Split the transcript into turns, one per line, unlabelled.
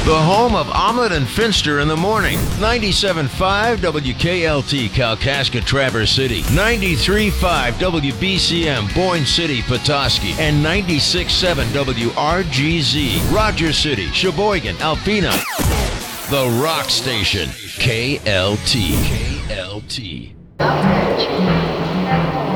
The home of Omelet and Finster in the morning. 97.5 WKLT Kalkaska Traverse City. 93.5 WBCM Boyne City Petoskey. And 96.7 WRGZ Rogers City, Sheboygan, Alpena. The Rock Station. KLT. KLT.